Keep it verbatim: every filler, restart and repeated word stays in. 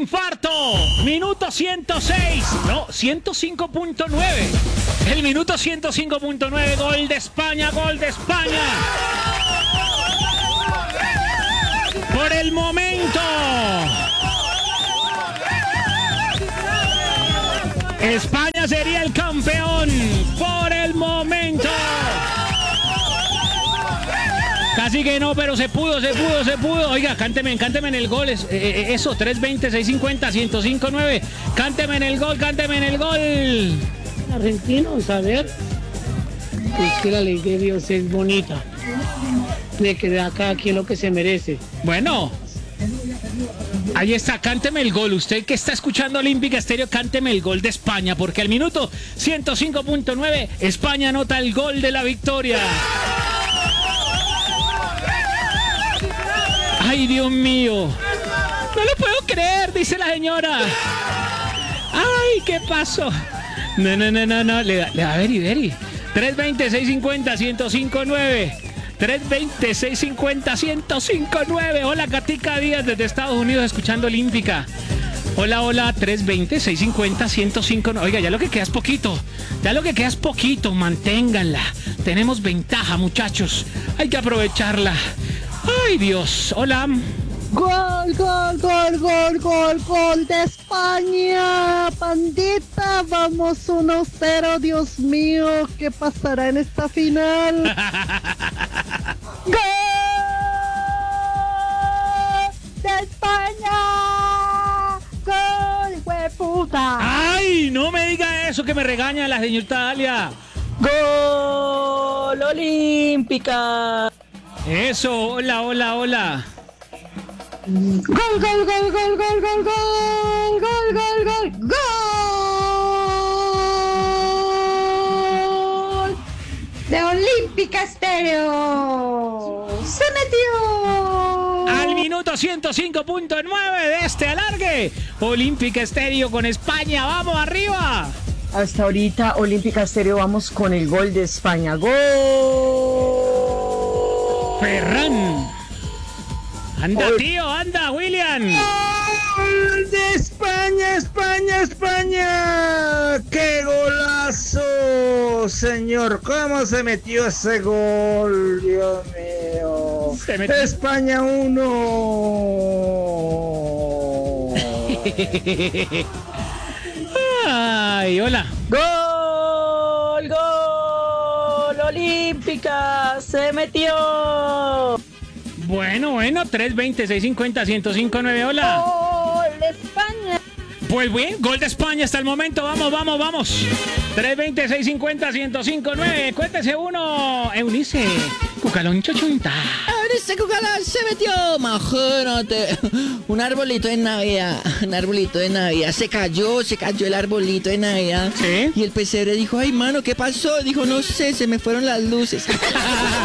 infarto. Minuto ciento seis. No, ciento cinco punto nueve. El minuto ciento cinco punto nueve. Gol de España, gol de España. Por el momento. España sería el campeón. Por el momento. Casi que no, pero se pudo, se pudo, se pudo. Oiga, cánteme, cánteme en el gol. Es, eh, eso, tres veinte, seiscientos cincuenta, ciento cinco nueve. Cánteme en el gol, cánteme en el gol. Argentinos, a ver. Es que la ley de Dios es bonita. De que da cada quien lo que se merece. Bueno. Ahí está, cánteme el gol. Usted que está escuchando Olímpica Estéreo, cánteme el gol de España. Porque al minuto ciento cinco punto nueve, España anota el gol de la victoria. ¡Ay, Dios mío! ¡No lo puedo creer!, dice la señora. ¡Ay, qué pasó! No, no, no, no, no. Le da, le da Beri, Beri. tres veinte, seiscientos cincuenta, ciento cinco nueve. tres veinte, seiscientos cincuenta, ciento cinco nueve. Hola, Katica Díaz desde Estados Unidos escuchando Olímpica. Hola, hola, tres veinte, seiscientos cincuenta, ciento cinco nueve. Oiga, ya lo que queda es poquito. Ya lo que queda es poquito. Manténganla. Tenemos ventaja, muchachos. Hay que aprovecharla. ¡Ay, Dios! Hola. Gol, gol, gol, gol, gol, gol de España, pandita, vamos uno cero, Dios mío, ¿qué pasará en esta final? ¡Gol de España! ¡Gol, hueputa! ¡Ay, no me diga eso, que me regaña la señorita Dalia! ¡Gol, Olímpica! Eso, hola, hola, hola. Gol, gol, gol, gol, gol, gol, gol, gol, gol, gol, gol de Olímpica Estéreo. Se metió. Al minuto ciento cinco punto nueve de este alargue, Olímpica Estéreo con España. ¡Vamos arriba! Hasta ahorita, Olímpica Estéreo, vamos con el gol de España. ¡Gol! Ferran. Anda, Gol. tío, anda, William. ¡Gol de España, España, España! ¡Qué golazo, señor! ¿Cómo se metió ese gol? Dios mío. Se metió. España uno. Ay, hola. Gol, gol, Olímpica se metió. Bueno, bueno, tres veinte, seiscientos cincuenta, ciento cinco nueve, hola. Gol de España. Pues bien, gol de España hasta el momento, vamos, vamos, vamos. tres veinte, seiscientos cincuenta, ciento cinco nueve, cuéntese uno. Eunice, Cucalón Chochunta. Eunice Cucalón se metió, imagínate. Un arbolito de Navidad, un arbolito de Navidad. Se cayó, se cayó el arbolito de Navidad. ¿Sí? Y el pesebre dijo, ay, mano, ¿qué pasó? Dijo, no sé, se me fueron las luces.